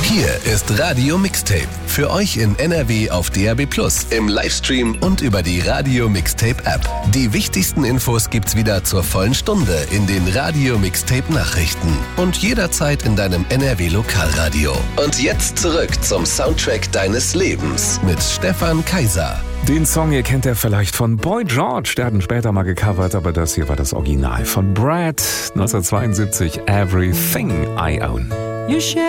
Hier ist Radio Mixtape. Für euch in NRW auf DAB+, im Livestream und über die Radio Mixtape App. Die wichtigsten Infos gibt's wieder zur vollen Stunde in den Radio Mixtape Nachrichten und jederzeit in deinem NRW Lokalradio. Und jetzt zurück zum Soundtrack deines Lebens mit Stefan Kaiser. Den Song, ihr kennt ja vielleicht von Boy George, der hat ihn später mal gecovert, aber das hier war das Original von Brad, 1972, Everything I Own. You share